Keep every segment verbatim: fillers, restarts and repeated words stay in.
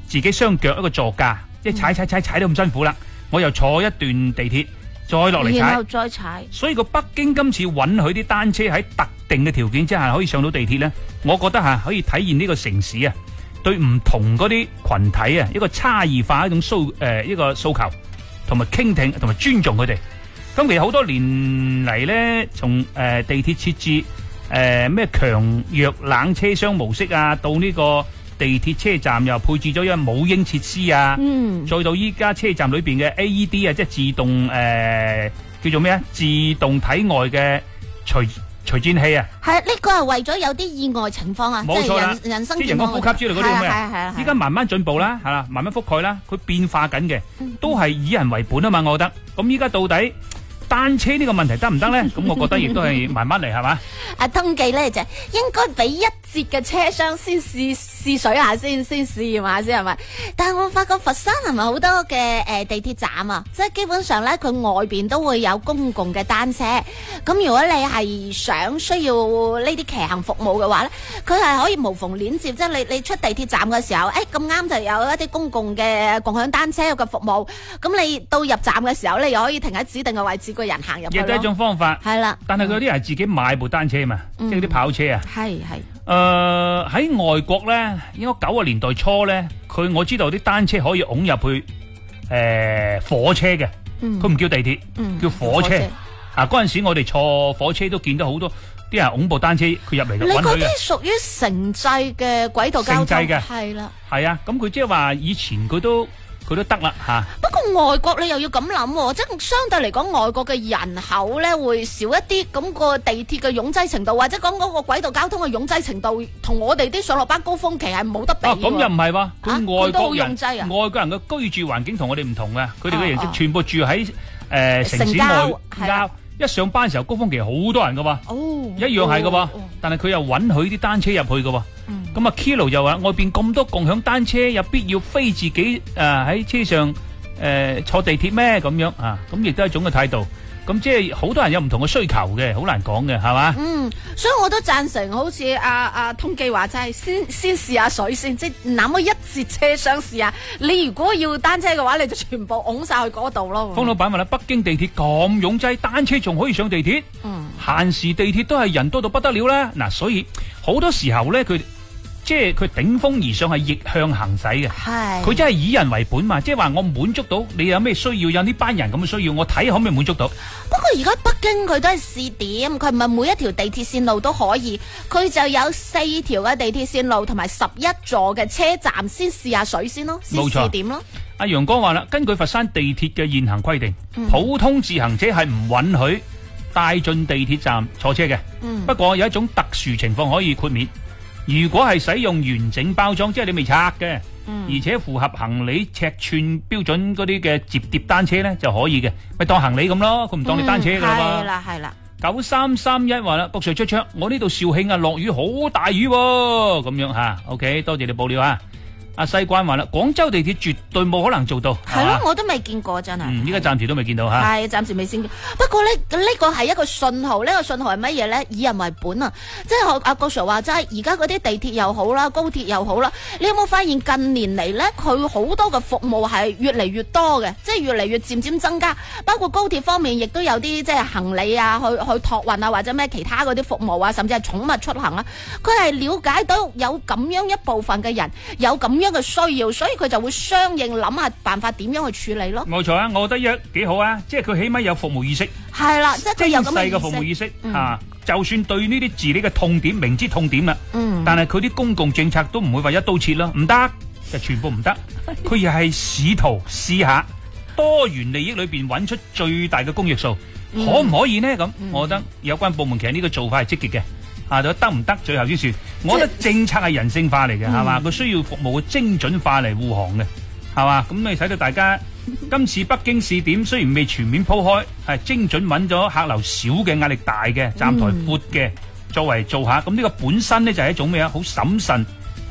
自己雙腳一個座駕，即係踩踩踩踩到咁辛苦啦，我又坐一段地鐵再落嚟踩， 然後再踩。 所以個北京今次允許啲單車喺特定嘅條件之下可以上到地鐵呢，我覺得吓可以體現呢個城市啊對唔同嗰啲群體啊一個差異化一種訴誒一個訴求，同埋傾聽同埋尊重佢哋。咁其實好多年嚟呢，從誒、呃、地鐵設置誒咩強弱冷車廂模式啊，到呢個地鐵車站又配置咗一個母嬰設施啊， 嗯， 再到依家車站裏邊嘅 A E D 啊，即係自動誒、呃、叫做咩啊？自動體外嘅除除顫器啊， 係呢個係為咗有啲意外情況啊， 冇錯啦， 即係人人生即係人工呼吸之類嗰啲咁嘅。依家慢慢進步啦，係啦，慢慢覆蓋啦，佢變化緊嘅，都係以人為本啊嘛，我覺得。咁依家到底單車呢個問題得唔得咧？咁我覺得亦都係慢慢嚟，係嘛？ 阿通記咧就應該俾一節嘅車廂先試試水下先，先試下先係咪？但係我發覺佛山係咪好多嘅誒地鐵站啊，即係基本上咧佢外邊都會有公共嘅單車。咁如果你係想需要呢啲騎行服務嘅話咧，佢係可以無縫連接，即係你你出地鐵站嘅時候，誒咁啱就有一啲公共嘅共享單車嘅服務。咁你到入站嘅時候，你又可以停喺指定嘅位置，個人行入去。 亦都係一種方法。 係啦， 但係佢有啲人係自己買部單車嘛， 嗯、 即係啲跑車啊。 係係。 誒、呃，喺外國咧，應該九十年代初咧，佢我知道啲單車可以擁入去誒、呃、火車嘅，佢唔、嗯、叫地鐵，嗯、叫火車。火車啊，嗰陣時我哋坐火車都見到好多啲人擁部單車，佢入嚟就揾佢嘅。你嗰啲屬於城際嘅軌道交通， 城際嘅係啦， 係啊，咁佢即係話以前佢都。佢都得啦吓， 不過外國你又要咁諗，即係相對嚟講，外國嘅人口咧會少一啲，咁個地鐵嘅擁擠程度，或者講嗰個軌道交通嘅擁擠程度，同我哋啲上落班高峰期係冇得比。 咁又唔係喎，佢外國人， 啊、 外國人嘅居住環境同我哋唔同嘅，佢哋嘅形式全部住喺誒、呃、城市外郊，一上班嘅時候高峰期好多人噶喎， 哦、 一樣係噶喎，哦哦、但係佢又允許啲單車入去噶喎。咁啊 Kilo 就話外邊咁多共享單車，有必要非自己誒喺、呃、車上誒、呃、坐地鐵咩咁樣啊？咁亦都係一種嘅態度。咁即係好多人有唔同嘅需求嘅，好難講嘅，係嘛？ 嗯，所以我都贊成，好似阿阿通記話齋，先先試下水先，即係那麼一節車廂試下。你如果要單車嘅話，你就全部拱晒去嗰度咯。 方老闆話啦，北京地鐵咁擁擠，單車仲可以上地鐵？嗯，閒時地鐵都係人多到不得了啦。嗱，所以好多時候咧，佢。即係佢頂風而上係逆向行駛嘅，佢真係以人為本嘛，即係話我滿足到你有咩需要，有呢班人咁嘅需要，我睇可唔可以滿足到？ 不過而家北京佢都係試點，佢唔係每一條地鐵線路都可以，佢就有四條嘅地鐵線路同埋十一座嘅車站，先試下水先咯，先試點咯。 阿楊哥話啦，根據佛山地鐵嘅現行規定， 嗯、 普通自行車係唔允許帶進地鐵站坐車嘅，嗯、不過有一種特殊情況可以豁免。如果係使用完整包裝，即係你未拆嘅，嗯、而且符合行李尺寸標準嗰啲嘅摺疊單車咧，就可以嘅，咪當行李咁咯，佢唔當你單車噶啦嘛。 係啦係啦。 九三三一話啦，卜Sir出出，我呢度肇慶啊落雨好大雨喎，咁樣吓 ，OK， 多謝你報料啊。阿西關話啦，廣州地鐵絕對冇可能做到。 係咯，我都未見過真係。 嗯，依家暫時都未見到吓。 係暫時未見過。不過咧，呢個係一個信號，呢個信號係乜嘢咧？以人為本啊！即係阿郭 Sir 話齋，而家嗰啲地鐵又好啦，高鐵又好啦，你有冇發現近年嚟咧，佢好多嘅服務係越嚟越多嘅，即係越嚟越漸漸增加。包括高鐵方面，亦都有啲即係行李啊，去去託運啊，或者咩其他嗰啲服務啊，甚至係寵物出行啊，佢係了解到有咁樣一部分嘅人有咁樣嘅需要，所以佢就會相應諗下辦法點樣去處理咯。 冇錯啊，我覺得一幾好啊，即係佢起碼有服務意識。 係啦，即係佢有咁嘅服務意識啊！就算對呢啲治理嘅痛點，明知痛點啦，嗯，但係佢啲公共政策都唔會話一刀切咯，唔得就全部唔得。佢又係試圖試下多元利益裏邊揾出最大嘅公約數，嗯、可唔可以呢？咁、嗯、我覺得有關部門其實呢個做法係積極嘅。啊，得唔得？最後之說，我覺得政策係人性化嚟嘅，係嘛、嗯？佢需要服務嘅精準化嚟護航嘅，係嘛？咁你睇到大家今次北京試點雖然未全面鋪開，係精準揾咗客流少嘅、壓力大嘅、站台闊嘅，作為做下。咁呢個本身呢，就係一種咩啊？好審慎、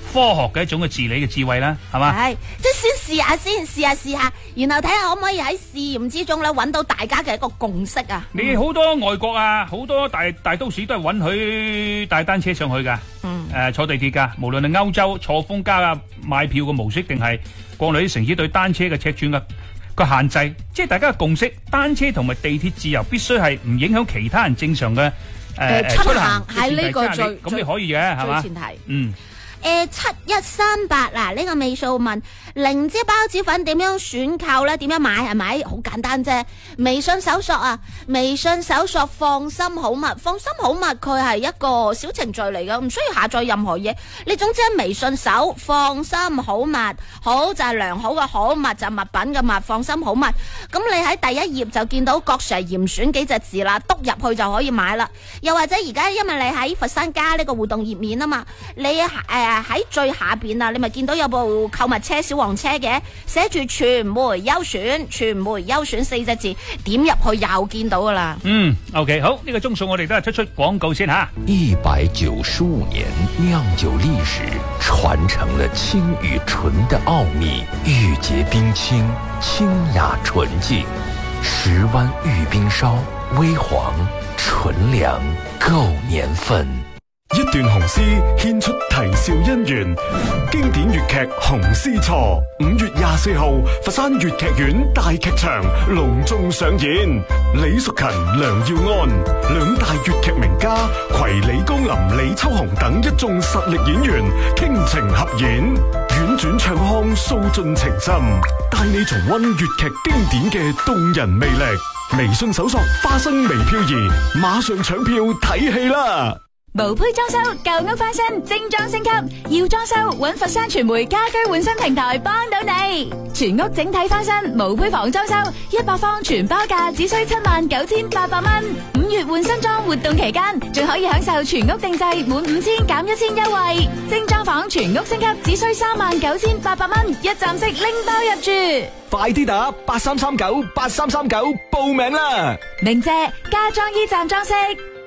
科學嘅一種嘅治理嘅智慧啦，係嘛？ 係，即係先試下先，試下試下，然後睇下可唔可以喺試驗之中咧揾到大家嘅一個共識啊！ 你好多外國啊，好多大大都市都係允許帶單車上去噶，嗯，誒、呃、坐地鐵噶，無論係歐洲錯峰加啊買票嘅模式，定係國內啲城市對單車嘅尺寸嘅個限制，即係大家嘅共識，單車同埋地鐵自由必須係唔影響其他人正常嘅誒、呃、 出行，係呢個最咁你可以嘅係嘛？ 最前提， 嗯。 誒，七一三八嗱，呢個尾數問靈芝包子粉點樣選購咧？點樣買係咪？好簡單啫，微信搜索啊，微信搜索放心好物，放心好物佢係一個小程序嚟噶，唔需要下載任何嘢。你總之喺微信搜放心好物，好就係良好嘅好，物就係物品嘅物，放心好物。咁你喺第一頁就見到郭 Sir 嚴選幾隻字啦，篤入去就可以買啦。又或者而家因為你喺佛山加呢個互動頁面啊嘛，你誒。呃喺最下邊啊，你咪見到有部購物車小黃車嘅，寫住傳媒優選，傳媒優選四隻字，點入去又見到噶啦。 嗯 ，OK， 好，呢、這個鐘數我哋都係出出廣告先吓。 一百九十五年釀酒歷史，傳承了清與醇的奧秘，玉潔冰清，清雅純淨，十灣玉冰燒，微黃純良，夠年份。 一段紅絲獻出啼笑姻緣，經典粵劇《紅絲錯》五月廿四號佛山粵劇院大劇場隆重上演，李淑勤、梁耀安兩大粵劇名家攜李高林、李秋紅等一眾實力演員傾情合演，婉轉唱腔訴盡情深，帶你重溫粵劇經典嘅動人魅力。微信搜索花生微漂移，馬上搶票睇戲啦！ 無胚裝修，舊屋翻新，精裝升級，要裝修揾佛山傳媒家居換新平台幫到你。全屋整體翻新，無胚房裝修，一百方全包價只需七萬九千八百蚊。五月換新裝活動期間，仲可以享受全屋定制滿五千減一千優惠。精裝房全屋升級只需三萬九千八百蚊，一站式拎包入住。 快啲打八三三九八三三九報名啦！ 明謝家裝 E 站裝飾。